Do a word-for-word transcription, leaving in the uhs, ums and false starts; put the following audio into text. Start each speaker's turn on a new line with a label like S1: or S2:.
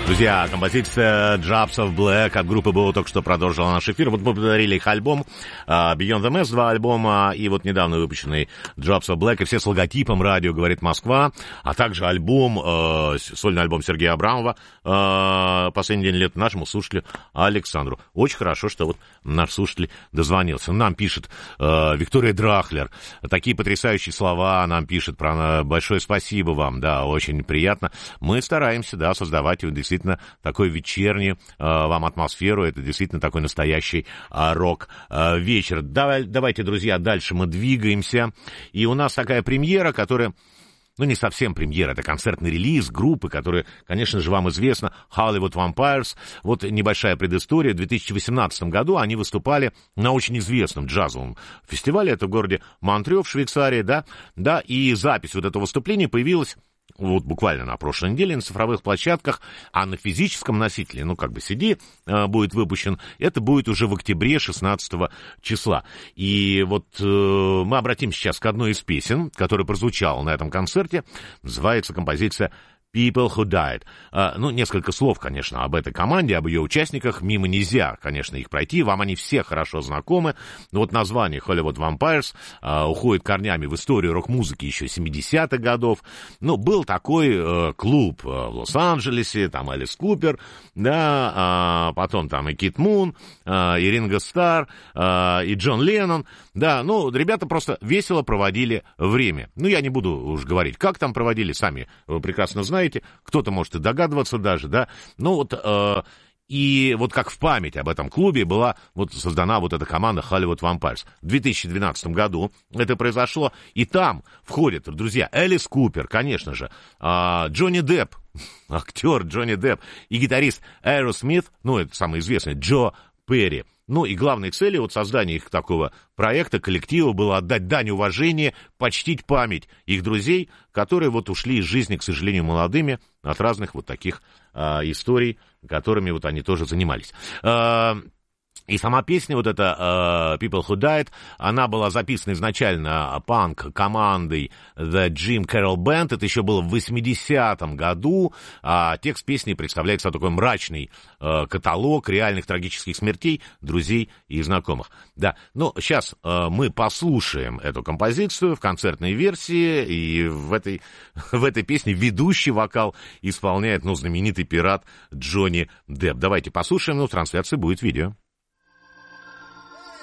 S1: Друзья, композиция Drops of Black от группы Bo только что продолжила наш эфир. Вот мы подарили их альбом uh, Beyond the Mass, два альбома, и вот недавно выпущенный Drops of Black, и все с логотипом «Радио говорит Москва», а также альбом, uh, сольный альбом Сергея Абрамова, uh, «Последний день лета» нашему слушателю Александру. Очень хорошо, что вот наш слушатель дозвонился. Нам пишет uh, Виктория Драхлер, такие потрясающие слова нам пишет, про большое спасибо вам, да, очень приятно. Мы стараемся, да, создавать действительно такой вечерний э, вам атмосферу, это действительно такой настоящий э, рок-вечер. Э, Давай, давайте, друзья, дальше мы двигаемся, и у нас такая премьера, которая, ну, не совсем премьера, это концертный релиз группы, которая, конечно же, вам известна, Hollywood Vampires. Вот небольшая предыстория. В две тысячи восемнадцатом году они выступали на очень известном джазовом фестивале, это в городе Монтрео в Швейцарии, да, да, и запись вот этого выступления появилась вот буквально на прошлой неделе на цифровых площадках, а на физическом носителе, ну, как бы си ди э, будет выпущен, это будет уже в октябре шестнадцатого числа. И вот э, мы обратимся сейчас к одной из песен, которая прозвучала на этом концерте, называется композиция People Who Died. А, ну, несколько слов, конечно, об этой команде, об ее участниках. Мимо нельзя, конечно, их пройти. Вам они все хорошо знакомы. Но вот название Hollywood Vampires а, уходит корнями в историю рок-музыки еще семидесятых годов. Ну, был такой а, клуб а, в Лос-Анджелесе, там Элис Купер, да, а, потом там и Кит Мун, а, и Ринго Старр, а, и Джон Леннон. Да, ну, ребята просто весело проводили время. Ну, я не буду уж говорить, как там проводили, сами вы прекрасно знаете. Кто-то может и догадываться даже, да. Ну вот, э, и вот как в память об этом клубе была вот создана вот эта команда Hollywood Vampires. В две тысячи двенадцатом году это произошло, и там входят, друзья, Элис Купер, конечно же, э, Джонни Депп, актер Джонни Депп, и гитарист Aerosmith, ну, это самый известный, Джо Перри. Ну, и главной целью вот создания их такого проекта, коллектива, было отдать дань уважения, почтить память их друзей, которые вот ушли из жизни, к сожалению, молодыми, от разных вот таких а, историй, которыми вот они тоже занимались. А, И сама песня, вот эта uh, People Who Died, она была записана изначально панк-командой The Jim Carroll Band. Это еще было в восьмидесятом году. А текст песни представляет собой такой мрачный uh, каталог реальных трагических смертей друзей и знакомых. Да, ну, сейчас uh, мы послушаем эту композицию в концертной версии. И в этой, в этой песне ведущий вокал исполняет, ну, знаменитый пират Джонни Депп. Давайте послушаем, ну, в трансляции будет видео.